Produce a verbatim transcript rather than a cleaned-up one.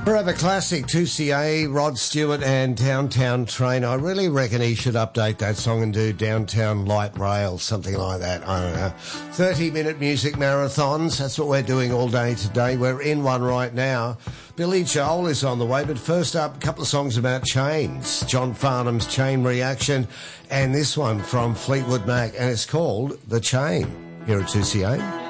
Forever classic, two C A, Rod Stewart and Downtown Train. I really reckon he should update that song and do Downtown Light Rail, something like that. I don't know. thirty-minute music marathons, that's what we're doing all day today. We're in one right now. Billy Joel is on the way, but first up, a couple of songs about chains. John Farnham's Chain Reaction, and this one from Fleetwood Mac, and it's called The Chain, here at two C A.